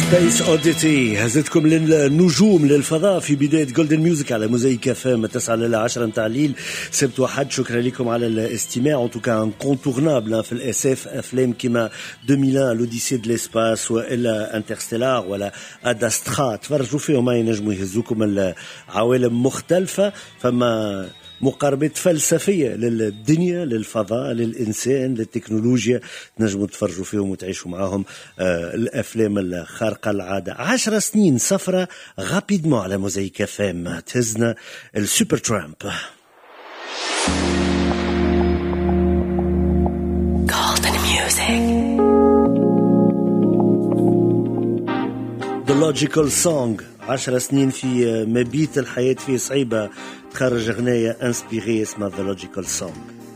سبيس اوديتي هزتكم للنجوم للفضاء في بداية جولدن ميوزك على موزايك FM 9 ل 10 متاع الليل سبت وحد. شكرا لكم على الاستماع. ان توكا انكونتورنابل في الاس اف افلام كيما 2001 لوديسي دو ليسباس والا انترستيلار ولا اداسترا تفرجوا فيهم ما ينجموا يهزوكم العوالم مختلفة. فما مقاربات فلسفية للدنيا للفضاء للإنسان للتكنولوجيا نجموا تفرجوا فيهم وتعيشوا معاهم الأفلام الخارقة العادة. 10 سنين سفرة غابيدمون على موزايك FM تهزنا السوبر ترامب. Golden Music The Logical Song. 10 سنين في مبيت الحياة فيه صعيبة تخرج غناية انسبيري اسمها The Logical Song.